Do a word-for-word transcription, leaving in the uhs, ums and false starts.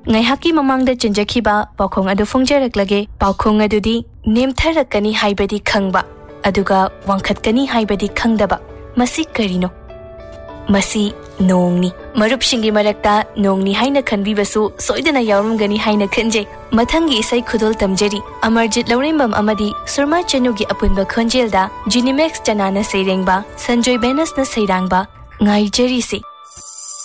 ngaihaki mamangda chenjakhiba paukhong adu phongjarak-lage paukhong adudi nemtharakani haibadi khangba aduga wangkhatkani haibadi khangdaba masi karino masi nongni marupshingi marakta nongni haina khanbibasu soidana yaurumgani haina khanje mathangi isai khudol tamjari Amarjit Laurembam amadi Surma Chanugi apunba khonjelda Ginimex chanana seirengba Sanjoy Benas na seirangba ngai jari se